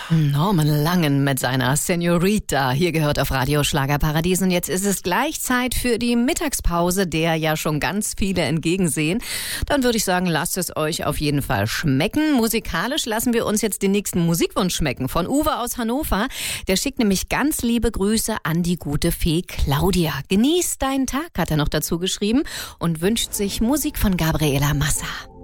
Norman Langen mit seiner Senorita. Hier gehört auf Radio Schlagerparadies. Und jetzt ist es gleich Zeit für die Mittagspause, der ja schon ganz viele entgegensehen. Dann würde ich sagen, lasst es euch auf jeden Fall schmecken. Musikalisch lassen wir uns jetzt den nächsten Musikwunsch schmecken. Von Uwe aus Hannover. Der schickt nämlich ganz liebe Grüße an die gute Fee Claudia. Genieß deinen Tag, hat er noch dazu geschrieben. Und wünscht sich Musik von Gabriela Massa.